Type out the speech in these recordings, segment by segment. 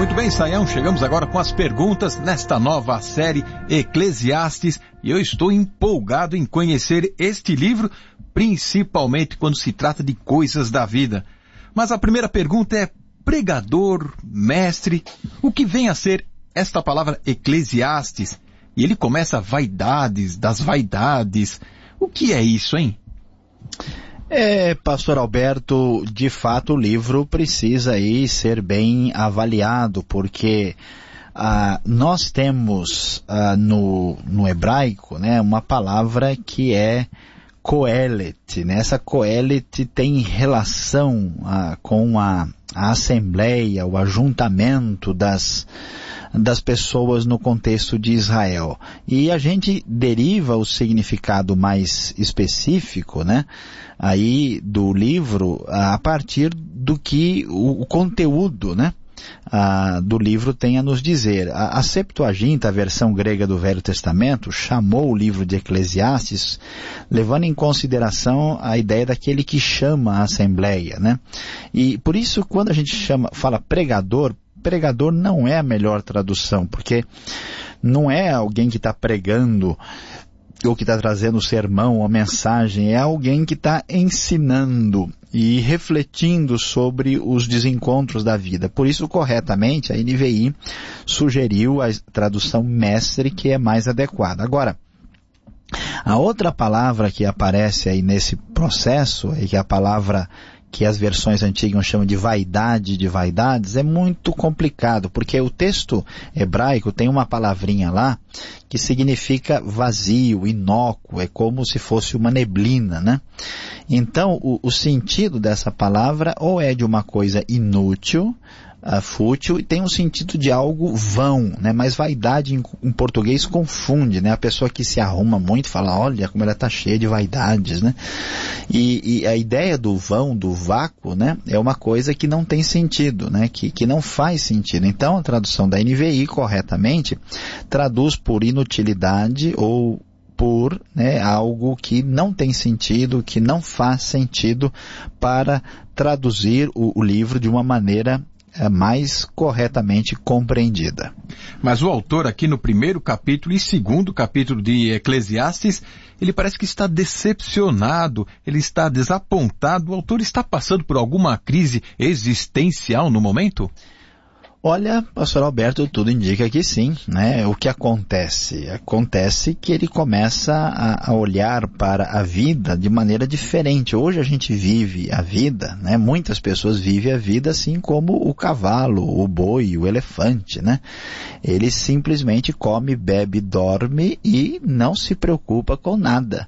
Muito bem, Sayão, chegamos agora com as perguntas nesta nova série Eclesiastes e eu estou empolgado em conhecer este livro, principalmente quando se trata de coisas da vida. Mas a primeira pergunta é: pregador, mestre, o que vem a ser esta palavra Eclesiastes? E ele começa vaidades das vaidades. O que é isso, hein? Pastor Alberto, de fato o livro precisa aí ser bem avaliado, porque nós temos no hebraico, né, uma palavra que é Coelet, né? Essa Coelet tem relação com a assembleia, o ajuntamento das pessoas no contexto de Israel. E a gente deriva o significado mais específico, né, aí do livro a partir do que o conteúdo, né, do livro tem a nos dizer. A Septuaginta, a versão grega do Velho Testamento, chamou o livro de Eclesiastes levando em consideração a ideia daquele que chama a assembleia, né? E por isso, quando a gente fala pregador não é a melhor tradução, porque não é alguém que está pregando ou que está trazendo sermão ou mensagem, é alguém que está ensinando e refletindo sobre os desencontros da vida. Por isso, corretamente, a NVI sugeriu a tradução mestre, que é mais adequada. Agora, a outra palavra que aparece aí nesse processo, que é a palavra que as versões antigas chamam de vaidade de vaidades, é muito complicado, porque o texto hebraico tem uma palavrinha lá que significa vazio, inócuo, é como se fosse uma neblina, né? Então, o sentido dessa palavra ou é de uma coisa inútil, fútil, e tem um sentido de algo vão, né? Mas vaidade em português confunde, né? A pessoa que se arruma muito fala, olha como ela está cheia de vaidades, né? E a ideia do vão, do vácuo, né, é uma coisa que não tem sentido, né? Que não faz sentido. Então a tradução da NVI corretamente traduz por inutilidade ou por, né, algo que não tem sentido, que não faz sentido, para traduzir o livro de uma maneira mais corretamente compreendida. Mas o autor aqui no primeiro capítulo e segundo capítulo de Eclesiastes, ele parece que está decepcionado, ele está desapontado. O autor está passando por alguma crise existencial no momento? Olha, pastor Alberto, tudo indica que sim, né? O que acontece? Acontece que ele começa a olhar para a vida de maneira diferente. Hoje a gente vive a vida, né? Muitas pessoas vivem a vida assim como o cavalo, o boi, o elefante, né? Ele simplesmente come, bebe, dorme e não se preocupa com nada.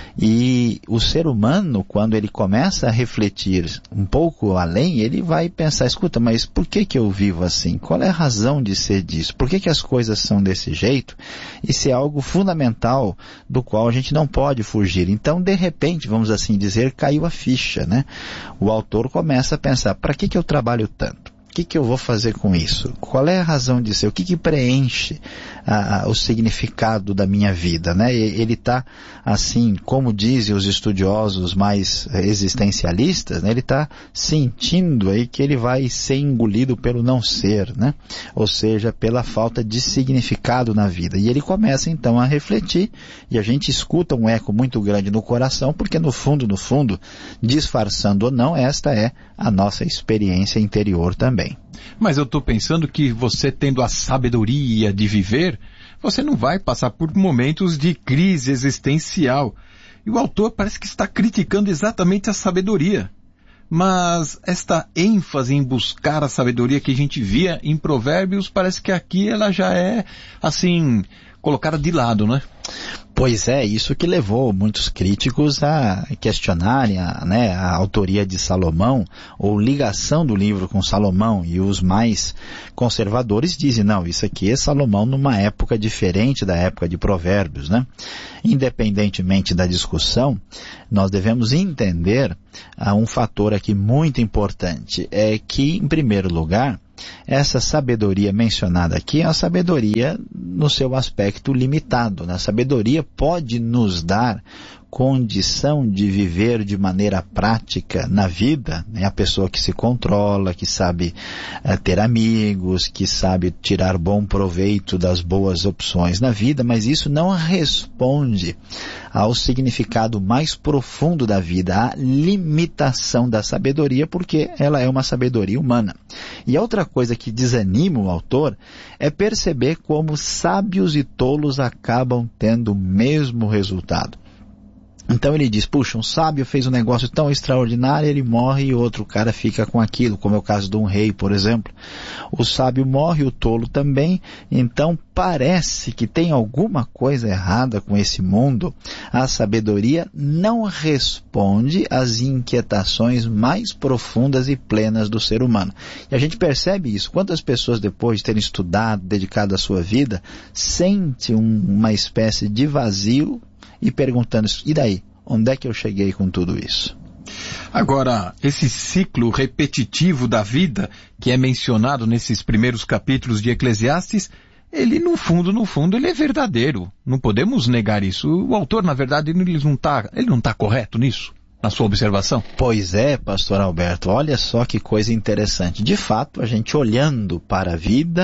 E o ser humano, quando ele começa a refletir um pouco além, ele vai pensar, escuta, mas por que eu vivo assim? Qual é a razão de ser disso? Por que as coisas são desse jeito? Isso é algo fundamental do qual a gente não pode fugir. Então, de repente, vamos assim dizer, caiu a ficha, né? O autor começa a pensar, para que eu trabalho tanto? O que eu vou fazer com isso? Qual é a razão de ser? O que preenche o significado da minha vida, né? Ele está, assim, como dizem os estudiosos mais existencialistas, né? Ele está sentindo aí que ele vai ser engolido pelo não ser, né? Ou seja, pela falta de significado na vida. E ele começa, então, a refletir, e a gente escuta um eco muito grande no coração, porque no fundo, disfarçando ou não, esta é a nossa experiência interior também. Mas eu estou pensando que você, tendo a sabedoria de viver, você não vai passar por momentos de crise existencial. E o autor parece que está criticando exatamente a sabedoria. Mas esta ênfase em buscar a sabedoria que a gente via em Provérbios, parece que aqui ela já é, assim, colocada de lado, não é? Pois é, isso que levou muitos críticos a questionarem a autoria de Salomão, ou ligação do livro com Salomão, e os mais conservadores dizem, não, isso aqui é Salomão numa época diferente da época de Provérbios, né? Independentemente da discussão, nós devemos entender um fator aqui muito importante, é que, em primeiro lugar, essa sabedoria mencionada aqui é a sabedoria no seu aspecto limitado, né? A sabedoria pode nos dar condição de viver de maneira prática na vida, né? A pessoa que se controla, que sabe ter amigos, que sabe tirar bom proveito das boas opções na vida, mas isso não responde ao significado mais profundo da vida, à limitação da sabedoria, porque ela é uma sabedoria humana. E a outra coisa que desanima o autor é perceber como sábios e tolos acabam tendo o mesmo resultado. Então ele diz, puxa, um sábio fez um negócio tão extraordinário, ele morre e outro cara fica com aquilo, como é o caso de um rei, por exemplo. O sábio morre, o tolo também, então parece que tem alguma coisa errada com esse mundo. A sabedoria não responde às inquietações mais profundas e plenas do ser humano. E a gente percebe isso. Quantas pessoas, depois de terem estudado, dedicado a sua vida, sentem uma espécie de vazio e perguntando, e daí? Onde é que eu cheguei com tudo isso? Agora, esse ciclo repetitivo da vida, que é mencionado nesses primeiros capítulos de Eclesiastes, ele no fundo, ele é verdadeiro. Não podemos negar isso. O autor, na verdade, ele não está correto nisso, na sua observação? Pois é, pastor Alberto, olha só que coisa interessante. De fato, a gente olhando para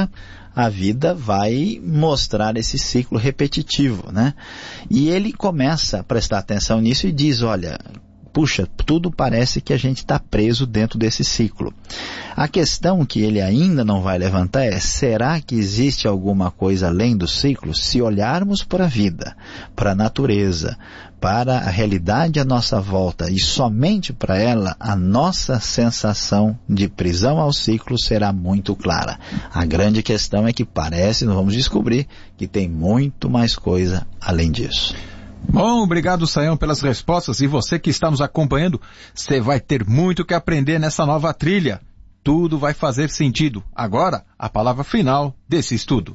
a vida vai mostrar esse ciclo repetitivo, né? E ele começa a prestar atenção nisso e diz, olha, puxa, tudo parece que a gente está preso dentro desse ciclo. A questão que ele ainda não vai levantar é, será que existe alguma coisa além do ciclo? Se olharmos para a vida, para a natureza, para a realidade à nossa volta e somente para ela, a nossa sensação de prisão ao ciclo será muito clara. A grande questão é que parece, nós vamos descobrir, que tem muito mais coisa além disso. Bom, obrigado, Sayão, pelas respostas. E você que está nos acompanhando, você vai ter muito que aprender nessa nova trilha. Tudo vai fazer sentido. Agora, a palavra final desse estudo.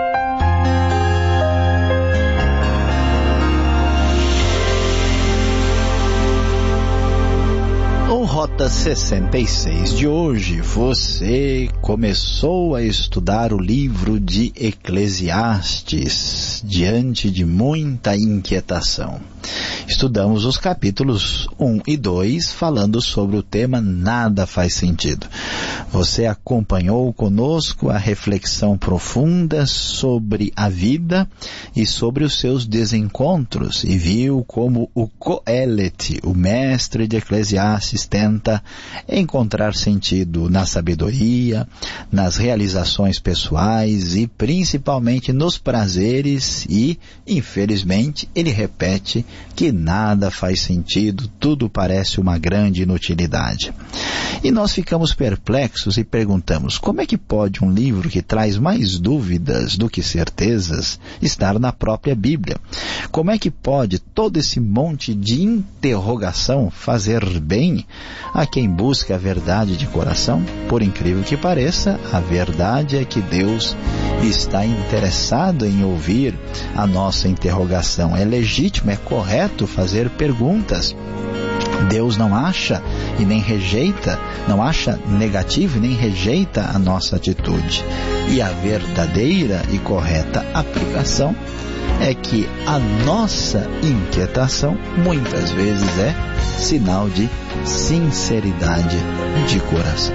No Rota 66 de hoje, você começou a estudar o livro de Eclesiastes diante de muita inquietação. Estudamos os capítulos 1 e 2 falando sobre o tema Nada Faz Sentido. Você acompanhou conosco a reflexão profunda sobre a vida e sobre os seus desencontros e viu como o Coelet, o mestre de Eclesiastes, tenta encontrar sentido na sabedoria, nas realizações pessoais e principalmente nos prazeres e, infelizmente, ele repete que nada faz sentido, tudo parece uma grande inutilidade. E nós ficamos perplexos e perguntamos, como é que pode um livro que traz mais dúvidas do que certezas estar na própria Bíblia? Como é que pode todo esse monte de interrogação fazer bem a quem busca a verdade de coração? Por incrível que pareça, a verdade é que Deus está interessado em ouvir a nossa interrogação. É legítimo, é correto fazer perguntas. Deus não acha e nem rejeita, não acha negativo e nem rejeita a nossa atitude. E a verdadeira e correta aplicação é que a nossa inquietação muitas vezes é sinal de sinceridade de coração.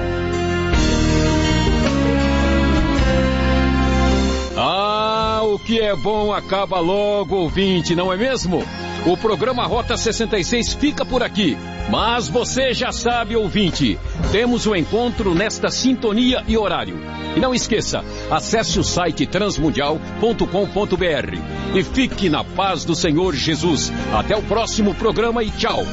O que é bom acaba logo, ouvinte, não é mesmo? O programa Rota 66 fica por aqui. Mas você já sabe, ouvinte, temos um encontro nesta sintonia e horário. E não esqueça, acesse o site transmundial.com.br e fique na paz do Senhor Jesus. Até o próximo programa e tchau.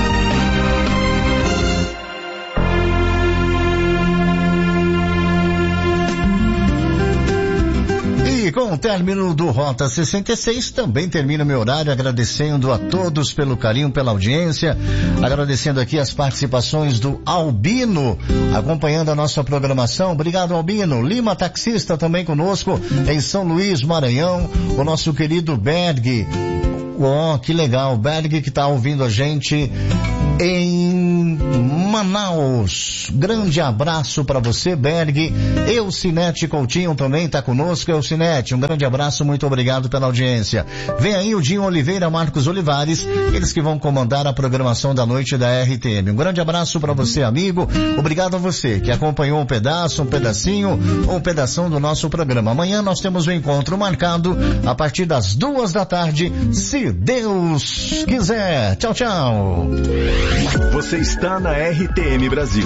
E com o término do Rota 66, também termina o meu horário, agradecendo a todos pelo carinho, pela audiência, agradecendo aqui as participações do Albino, acompanhando a nossa programação. Obrigado, Albino. Lima, taxista, também conosco em São Luís, Maranhão. O nosso querido Berg. Oh, que legal, Berg, que está ouvindo a gente em Manaus. Grande abraço para você, Berg. Eucinete Coutinho também está conosco. Eucinete, um grande abraço, muito obrigado pela audiência. Vem aí o Dinho Oliveira, Marcos Olivares, eles que vão comandar a programação da noite da RTM. Um grande abraço para você, amigo. Obrigado a você que acompanhou um pedaço, um pedacinho ou um pedação do nosso programa. Amanhã nós temos um encontro marcado a partir das 14h, se Deus quiser. Tchau, tchau. Você está na RTM Brasil.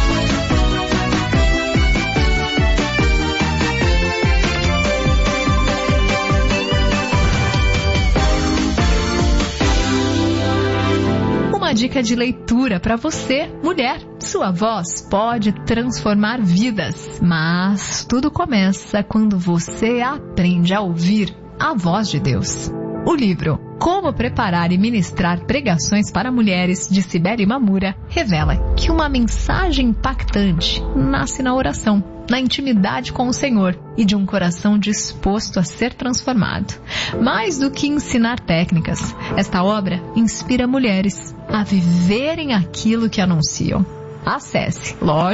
Uma dica de leitura para você, mulher. Sua voz pode transformar vidas, mas tudo começa quando você aprende a ouvir a voz de Deus. O livro Como Preparar e Ministrar Pregações para Mulheres, de Cibele Mamura, revela que uma mensagem impactante nasce na oração, na intimidade com o Senhor e de um coração disposto a ser transformado. Mais do que ensinar técnicas, esta obra inspira mulheres a viverem aquilo que anunciam. Acesse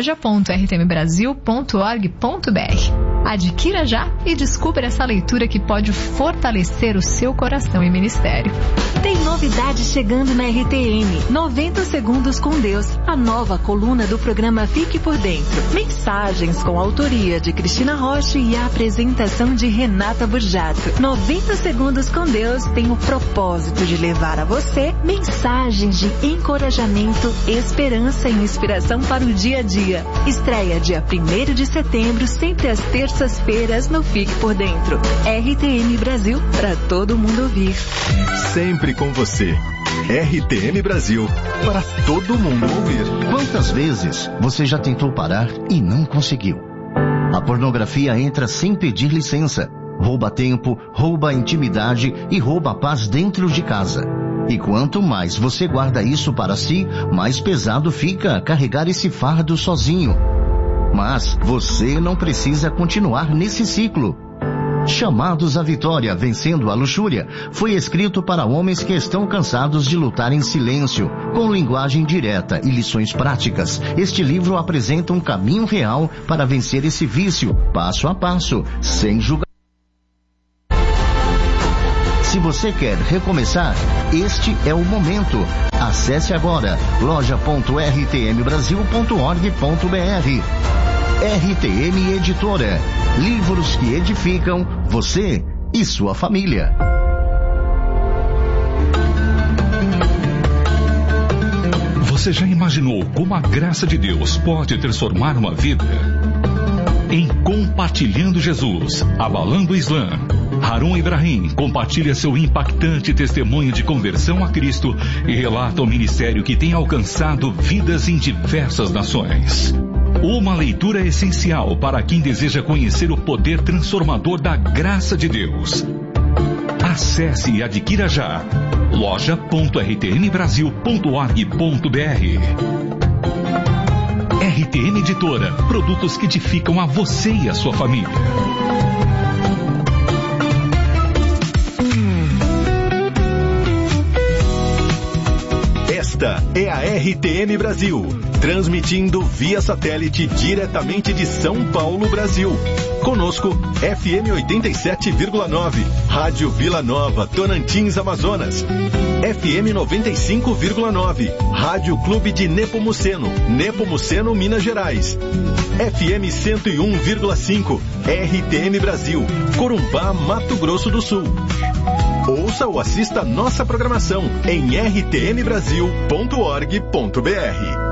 loja.rtmbrasil.org.br. Adquira já e descubra essa leitura que pode fortalecer o seu coração e ministério. Tem novidade chegando na RTM. 90 Segundos com Deus, a nova coluna do programa Fique por Dentro. Mensagens com a autoria de Cristina Rocha e a apresentação de Renata Burjato. 90 Segundos com Deus tem o propósito de levar a você mensagens de encorajamento, esperança e inspiração para o dia a dia. Estreia dia 1º de setembro, sempre às terças-feiras no Fique por Dentro. RTM Brasil, para todo mundo ouvir. Sempre com você. RTM Brasil, para todo mundo ouvir. Quantas vezes você já tentou parar e não conseguiu? A pornografia entra sem pedir licença. Rouba tempo, rouba a intimidade e rouba a paz dentro de casa. E quanto mais você guarda isso para si, mais pesado fica carregar esse fardo sozinho. Mas você não precisa continuar nesse ciclo. Chamados à Vitória, Vencendo a Luxúria, foi escrito para homens que estão cansados de lutar em silêncio, com linguagem direta e lições práticas. Este livro apresenta um caminho real para vencer esse vício, passo a passo, sem julgamento. Se você quer recomeçar, este é o momento. Acesse agora loja.rtmbrasil.org.br. RTM Editora. Livros que edificam você e sua família. Você já imaginou como a graça de Deus pode transformar uma vida? Em Compartilhando Jesus, Abalando o Islã, Harun Ibrahim compartilha seu impactante testemunho de conversão a Cristo e relata o ministério que tem alcançado vidas em diversas nações. Uma leitura essencial para quem deseja conhecer o poder transformador da graça de Deus. Acesse e adquira já loja.rtmbrasil.org.br. RTM Editora, produtos que edificam a você e a sua família. Esta é a RTM Brasil, transmitindo via satélite diretamente de São Paulo, Brasil. Conosco, FM 87,9, Rádio Vila Nova, Tocantins, Amazonas. FM 95,9, Rádio Clube de Nepomuceno, Nepomuceno, Minas Gerais. FM 101,5, RTM Brasil, Corumbá, Mato Grosso do Sul. Ouça ou assista nossa programação em rtmbrasil.org.br.